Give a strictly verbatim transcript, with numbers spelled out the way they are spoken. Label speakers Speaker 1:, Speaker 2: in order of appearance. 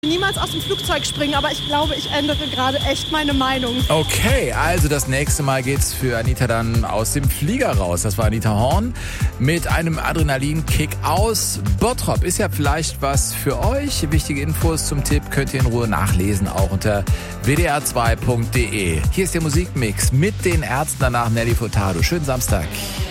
Speaker 1: Niemals aus dem Flugzeug springen, aber ich glaube, ich ändere gerade echt meine Meinung.
Speaker 2: Okay, also das nächste Mal geht's für Anita dann aus dem Flieger raus. Das war Anita Horn mit einem Adrenalin-Kick aus Bottrop. Ist ja vielleicht was für euch. Wichtige Infos zum Tipp könnt ihr in Ruhe nachlesen, auch unter w d r zwei punkt d e. Hier ist der Musikmix mit den Ärzten, danach Nelly Furtado. Schönen Samstag.